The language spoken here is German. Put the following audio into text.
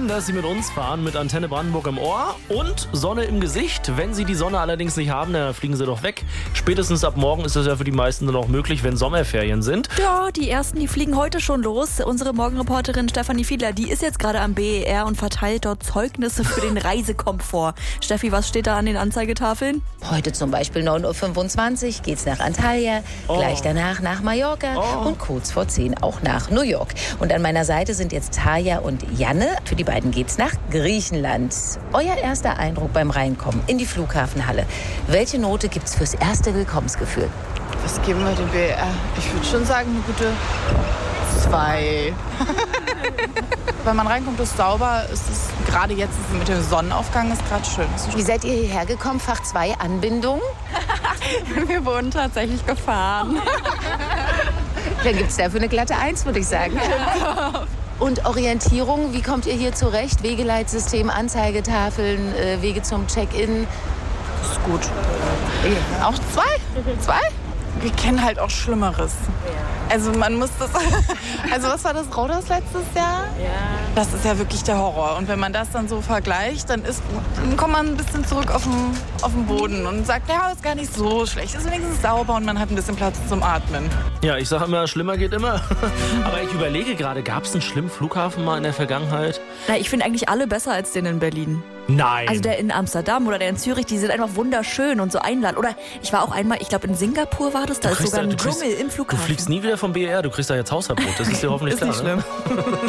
Schön, dass Sie mit uns fahren, mit Antenne Brandenburg im Ohr und Sonne im Gesicht. Wenn Sie die Sonne allerdings nicht haben, dann fliegen Sie doch weg. Spätestens ab morgen ist das ja für die meisten nur noch möglich, wenn Sommerferien sind. Ja, die ersten, die fliegen heute schon los. Unsere Morgenreporterin Stefanie Fiedler, die ist jetzt gerade am BER und verteilt dort Zeugnisse für den Reisekomfort. Steffi, was steht da an den Anzeigetafeln? Heute zum Beispiel 9.25 Uhr geht's nach Antalya, gleich danach nach Mallorca und kurz vor 10 auch nach New York. Und an meiner Seite sind jetzt Tarja und Janne. Für die beiden geht's nach Griechenland. Euer erster Eindruck beim Reinkommen in die Flughafenhalle. Welche Note gibt's fürs erste Willkommensgefühl? Was geben wir dem BR? Ich würde schon sagen, eine gute 2. Wenn man reinkommt, ist sauber. Es ist gerade jetzt mit dem Sonnenaufgang ist gerade schön. Wie seid ihr hierher gekommen? Fach 2 Anbindung? Wir wurden tatsächlich gefahren. Dann gibt's dafür eine glatte 1, würde ich sagen. Und Orientierung, wie kommt ihr hier zurecht? Wegeleitsystem, Anzeigetafeln, Wege zum Check-in? Ist gut. Auch 2? 2? Wir kennen halt auch Schlimmeres. Also man muss das... Also was war das Rhodos letztes Jahr? Ja. Das ist ja wirklich der Horror. Und wenn man das dann so vergleicht, dann kommt man ein bisschen zurück auf den Boden und sagt, ja, ist gar nicht so schlecht. Ist wenigstens sauber und man hat ein bisschen Platz zum Atmen. Ja, ich sage immer, schlimmer geht immer. Aber ich überlege gerade, gab es einen schlimmen Flughafen mal in der Vergangenheit? Na, ich finde eigentlich alle besser als den in Berlin. Nein. Also der in Amsterdam oder der in Zürich, die sind einfach wunderschön und so einladend. Oder ich war auch einmal, ich glaube in Singapur war das, da ist sogar ein Dschungel im Flughafen. Du fliegst nie wieder vom BER, du kriegst da jetzt Hausverbot, das ist dir hoffentlich ist klar. Nicht schlimm.